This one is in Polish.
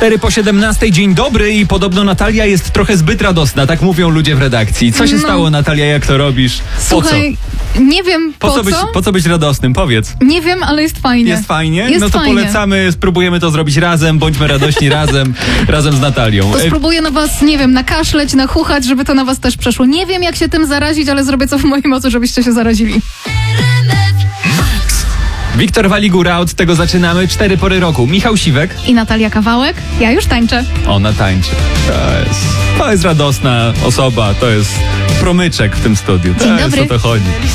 4 po 17, dzień dobry i podobno Natalia jest trochę zbyt radosna, tak mówią ludzie w redakcji. Co się stało, Natalia, jak to robisz? Słuchaj, nie wiem po co. Po co być radosnym? Powiedz. Nie wiem, ale jest fajnie. Jest fajnie? Jest no to fajnie. polecamy, spróbujemy to zrobić razem, bądźmy radośni razem z Natalią. To spróbuję na was, nie wiem, nakaszleć, nachuchać, żeby to na was też przeszło. Nie wiem, jak się tym zarazić, ale zrobię co w mojej mocy, żebyście się zarazili. Wiktor Waligura, od tego zaczynamy. 4 pory roku. Michał Siwek. I Natalia Kawałek, ja już tańczę. Ona tańczy. To jest radosna osoba, to jest promyczek w tym studiu. Dzień To jest dobry. o to chodzi.